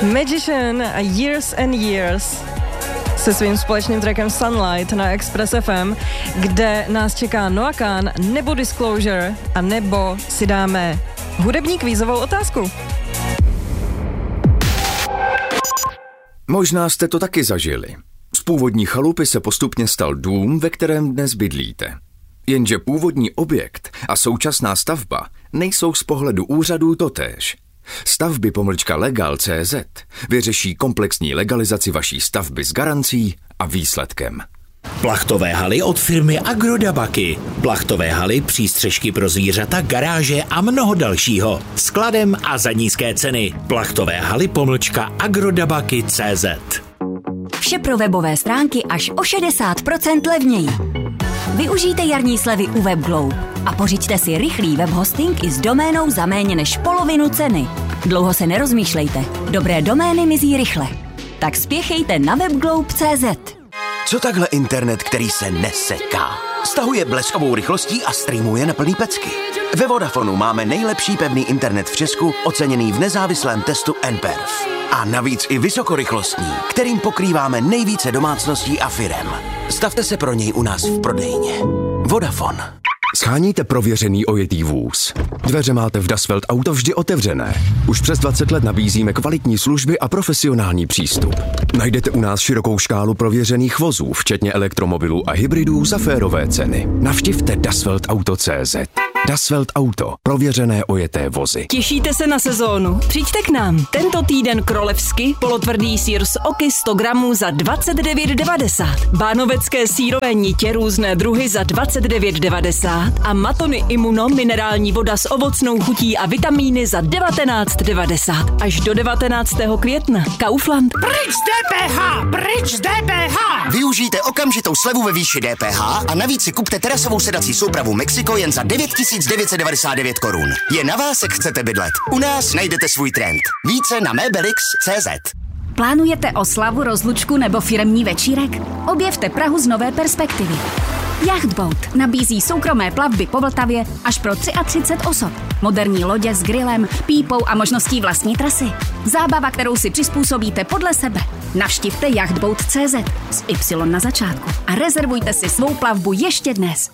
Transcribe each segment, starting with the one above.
Magician a Years and Years se svým společným trackem Sunlight na Express FM, kde nás čeká Noah Kahan nebo Disclosure, a nebo si dáme hudební kvízovou otázku. Možná jste to taky zažili. Z původní chalupy se postupně stal dům, ve kterém dnes bydlíte. Jenže původní objekt a současná stavba nejsou z pohledu úřadů totéž. Stavby-legal.cz vyřeší komplexní legalizaci vaší stavby s garancí a výsledkem. Plachtové haly od firmy Agrodabaky. Plachtové haly, přístřešky pro zvířata, garáže a mnoho dalšího. Skladem a za nízké ceny. Plachtové haly _Agrodabaky.cz. Vše pro webové stránky až o 60% levněji. Využijte jarní slevy u WebGlobe a pořiďte si rychlý webhosting i s doménou za méně než polovinu ceny. Dlouho se nerozmýšlejte, dobré domény mizí rychle. Tak spěchejte na webglobe.cz. Co takhle internet, který se neseká? Stahuje bleskovou rychlostí a streamuje na plný pecky. Ve Vodafonu máme nejlepší pevný internet v Česku, oceněný v nezávislém testu nPerf. A navíc i vysokorychlostní, kterým pokrýváme nejvíce domácností a firem. Stavte se pro něj u nás v prodejně. Vodafone. Sháníte prověřený ojetý vůz. Dveře máte v Das Welt Auto vždy otevřené. Už přes 20 let nabízíme kvalitní služby a profesionální přístup. Najdete u nás širokou škálu prověřených vozů, včetně elektromobilů a hybridů za férové ceny. Navštivte dasweltauto.cz. Das Welt Auto. Prověřené ojeté vozy. Těšíte se na sezónu? Přijďte k nám. Tento týden krolevsky polotvrdý sýr z oky 100 gramů za 29,90. Bánovecké sýrové nitě různé druhy za 29,90 a Matony Immuno minerální voda s ovocnou chutí a vitamíny za 19,90. Až do 19. května. Kaufland. Pryč z DPH! Pryč z DPH! Využijte okamžitou slevu ve výši DPH a navíc si kupte terasovou sedací soupravu Mexiko jen za 9,999 korun. Je na vás, jak chcete bydlet. U nás najdete svůj trend. Více na Mebelix.cz. Plánujete oslavu, rozlučku nebo firemní večírek? Objevte Prahu z nové perspektivy. Yachtboat nabízí soukromé plavby po Vltavě až pro 33 osob. Moderní lodě s grillem, pípou a možností vlastní trasy. Zábava, kterou si přizpůsobíte podle sebe. Navštivte yachtboat.cz s Y na začátku a rezervujte si svou plavbu ještě dnes.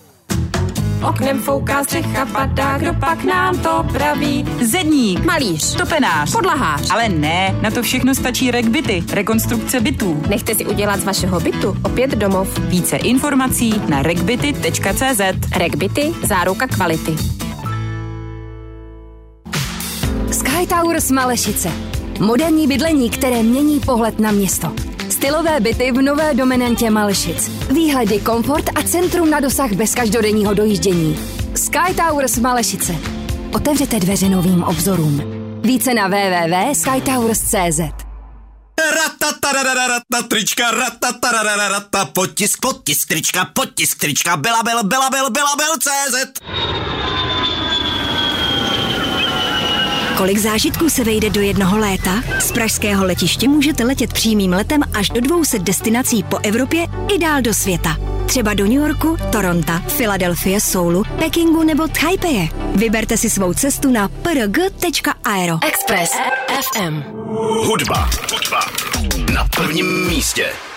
Oknem fouká střecha, padá, kdo pak nám to praví? Zedník, malíř, topenář, podlahář. Ale ne, na to všechno stačí RegBity, rekonstrukce bytů. Nechte si udělat z vašeho bytu opět domov. Více informací na regbity.cz. RegBity, záruka kvality. Sky Towers Malešice. Moderní bydlení, které mění pohled na město. Stylové byty v nové dominantě Malešic. Výhledy, komfort a centrum na dosah bez každodenního dojíždění. Sky Towers Malešice. Otevřete dveře novým obzorům. Více na www.skytowers.cz. Trička, potisk trička, belabel.cz. Kolik zážitků se vejde do jednoho léta? Z pražského letiště můžete letět přímým letem až do 200 destinací po Evropě i dál do světa. Třeba do New Yorku, Toronto, Filadelfie, Soulu, Pekingu nebo Taipeje. Vyberte si svou cestu na prg.aero. Express FM. Hudba na prvním místě.